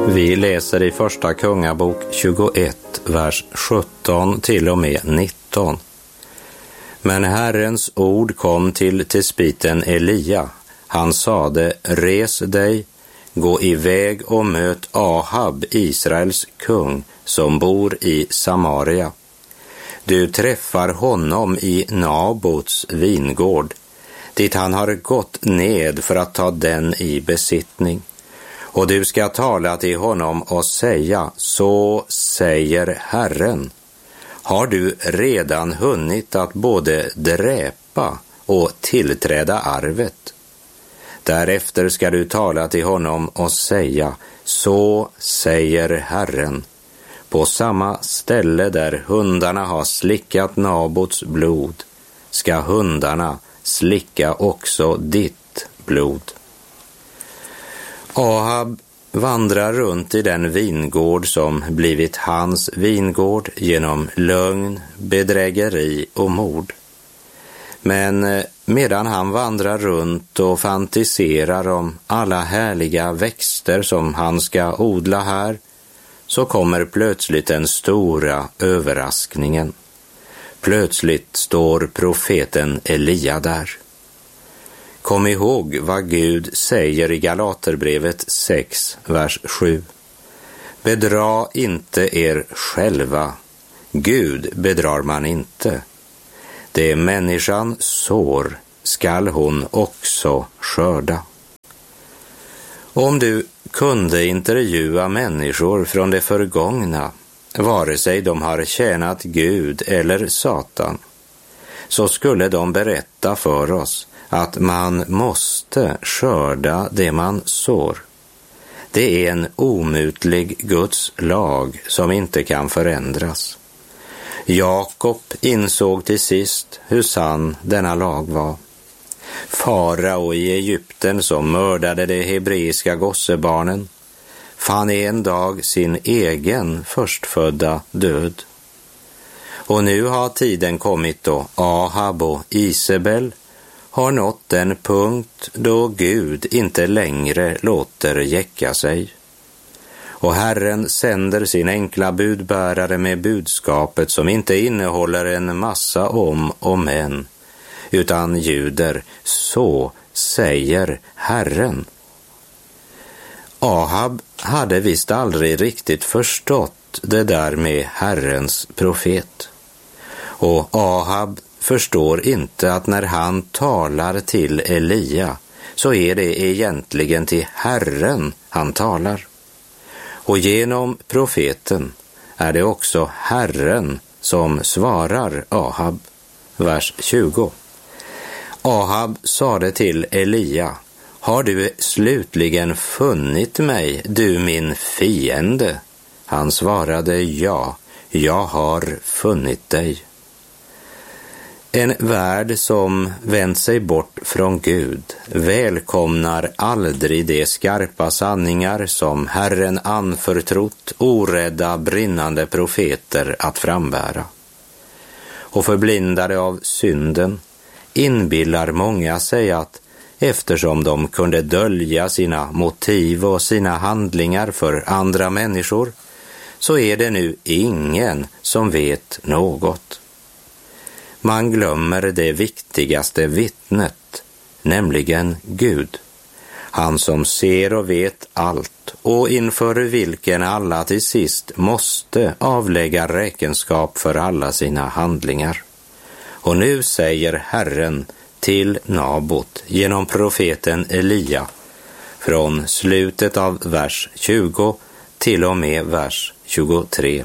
Vi läser i första kungabok 21, vers 17 till och med 19. Men Herrens ord kom till tespiten Elia. Han sade, res dig, gå iväg och möt Ahab, Israels kung, som bor i Samaria. Du träffar honom i Nabots vingård, dit han har gått ned för att ta den i besittning. Och du ska tala till honom och säga, så säger Herren. Har du redan hunnit att både dräpa och tillträda arvet? Därefter ska du tala till honom och säga, så säger Herren. På samma ställe där hundarna har slickat Nabots blod ska hundarna slicka också ditt blod. Ahab vandrar runt i den vingård som blivit hans vingård genom lögn, bedrägeri och mord. Men medan han vandrar runt och fantiserar om alla härliga växter som han ska odla här, så kommer plötsligt den stora överraskningen. Plötsligt står profeten Elia där. Kom ihåg vad Gud säger i Galaterbrevet 6, vers 7. Bedra inte er själva. Gud bedrar man inte. Det människan sår skall hon också skörda. Om du kunde intervjua människor från det förgångna, vare sig de har tjänat Gud eller Satan, så skulle de berätta för oss att man måste skörda det man sår. Det är en omutlig Guds lag som inte kan förändras. Jakob insåg till sist hur sann denna lag var. Farao i Egypten som mördade de hebreiska gossebarnen fann en dag sin egen förstfödda död. Och nu har tiden kommit då Ahab och Isabel har nått den punkt då Gud inte längre låter jäcka sig. Och Herren sänder sin enkla budbärare med budskapet som inte innehåller en massa om och men, utan ljuder, så säger Herren. Ahab hade visst aldrig riktigt förstått det där med Herrens profet. Och Ahab förstår inte att när han talar till Elia så är det egentligen till Herren han talar. Och genom profeten är det också Herren som svarar Ahab. Vers 20. Ahab sade till Elia, har du slutligen funnit mig, du min fiende? Han svarade, ja, jag har funnit dig. En värld som vänt sig bort från Gud välkomnar aldrig de skarpa sanningar som Herren anförtrott orädda brinnande profeter att frambära. Och förblindade av synden inbillar många sig att eftersom de kunde dölja sina motiv och sina handlingar för andra människor, så är det nu ingen som vet något. Man glömmer det viktigaste vittnet, nämligen Gud. Han som ser och vet allt och inför vilken alla till sist måste avlägga räkenskap för alla sina handlingar. Och nu säger Herren till Nabot genom profeten Elia från slutet av vers 20 till och med vers 23.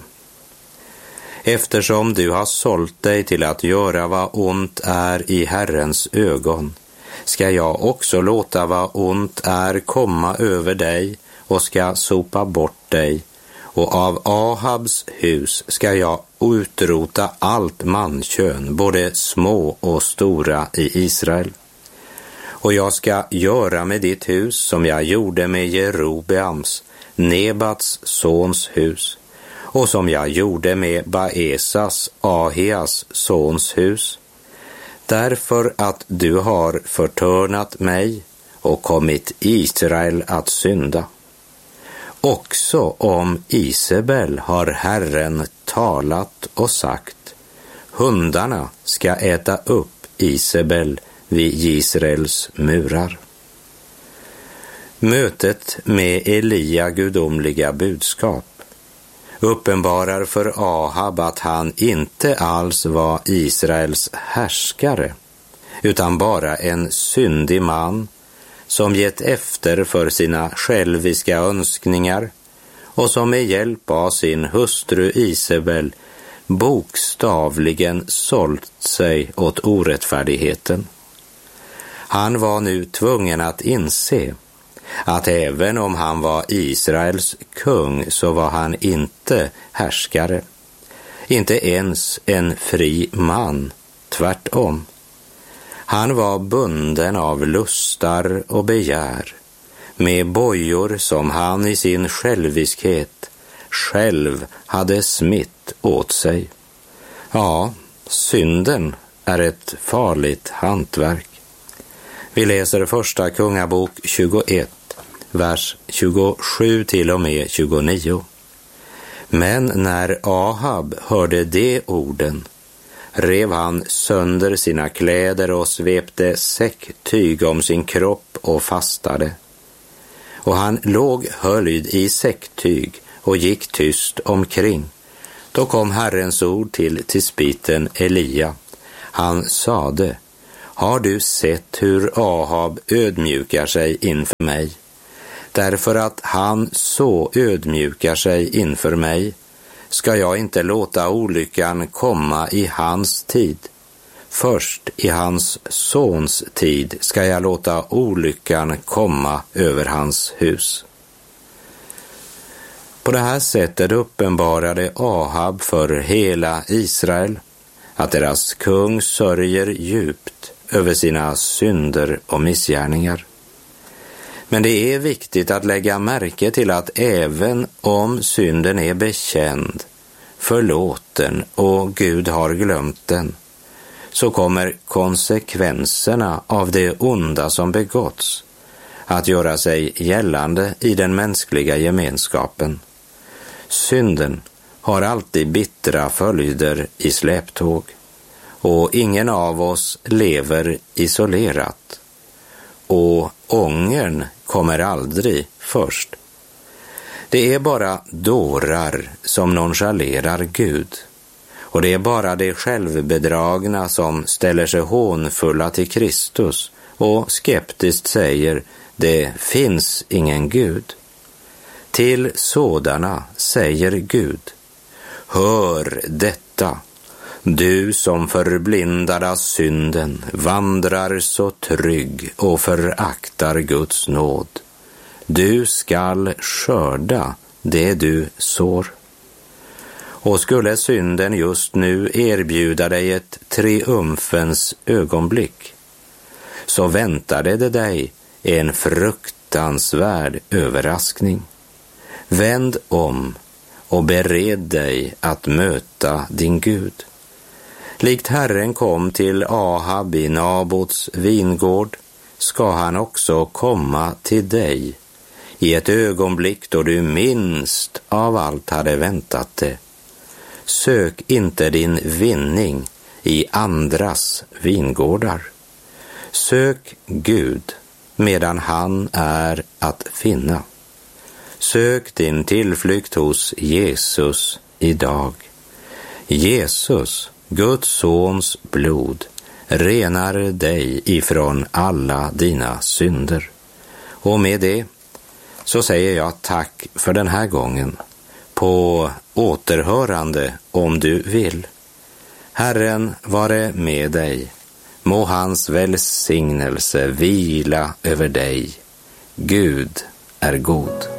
Eftersom du har sålt dig till att göra vad ont är i Herrens ögon, ska jag också låta vad ont är komma över dig och ska sopa bort dig, och av Ahabs hus ska jag utrota allt mankön, både små och stora i Israel. Och jag ska göra med ditt hus som jag gjorde med Jerobeams, Nebats sons hus, och som jag gjorde med Baesas, Ahias sons hus, därför att du har förtörnat mig och kommit Israel att synda. också om Isabel har Herren talat och sagt: hundarna ska äta upp Isabel vid Israels murar. Mötet med Elia gudomliga budskap uppenbarar för Ahab att han inte alls var Israels härskare, utan bara en syndig man som gett efter för sina själviska önskningar och som med hjälp av sin hustru Isabel bokstavligen sålt sig åt orättfärdigheten. Han var nu tvungen att inse att även om han var Israels kung så var han inte härskare, inte ens en fri man, tvärtom. Han var bunden av lustar och begär, med bojor som han i sin själviskhet själv hade smitt åt sig. Ja, synden är ett farligt hantverk. Vi läser första Kungabok 21, vers 27 till och med 29. Men när Ahab hörde de orden rev han sönder sina kläder och svepte säcktyg om sin kropp och fastade. Och han låg höljd i säcktyg och gick tyst omkring. Då kom Herrens ord till tisbiten Elia. Han sade: har du sett hur Ahab ödmjukar sig inför mig? Därför att han så ödmjukar sig inför mig ska jag inte låta olyckan komma i hans tid. Först i hans sons tid ska jag låta olyckan komma över hans hus. På det här sättet uppenbarade Ahab för hela Israel att deras kung sörjer djupt över sina synder och missgärningar. Men det är viktigt att lägga märke till att även om synden är bekänd, förlåten och Gud har glömt den, så kommer konsekvenserna av det onda som begåtts att göra sig gällande i den mänskliga gemenskapen. Synden har alltid bittra följder i släptåg, och ingen av oss lever isolerat. Och ångern kommer aldrig först. Det är bara dårar som nonchalerar Gud, och det är bara de självbedragna som ställer sig hånfulla till Kristus och skeptiskt säger: det finns ingen Gud. Till sådana säger Gud: hör detta, du som förblindad av synden vandrar så trygg och föraktar Guds nåd. Du skall skörda det du sår. Och skulle synden just nu erbjuda dig ett triumfens ögonblick, så väntade det dig en fruktansvärd överraskning. Vänd om och bered dig att möta din Gud. Likt Herren kom till Ahab i Nabots vingård ska han också komma till dig i ett ögonblick då du minst av allt hade väntat det. Sök inte din vinning i andras vingårdar. Sök Gud medan han är att finna. Sök din tillflykt hos Jesus idag. Jesus, Guds sons blod, renar dig ifrån alla dina synder. Och med det så säger jag tack för den här gången. På återhörande om du vill. Herren vare med dig. Må hans välsignelse vila över dig. Gud är god.